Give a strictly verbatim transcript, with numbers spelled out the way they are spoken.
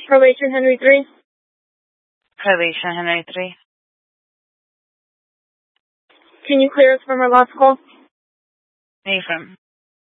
Probation Henry three. Probation Henry three. Can you clear us from our last call? Where are you from?